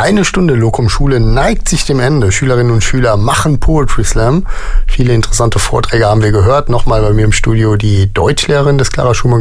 Eine Stunde Locum Schule neigt sich dem Ende. Schülerinnen und Schüler machen Poetry Slam. Viele interessante Vorträge haben wir gehört. Nochmal bei mir im Studio die Deutschlehrerin des Clara Schumann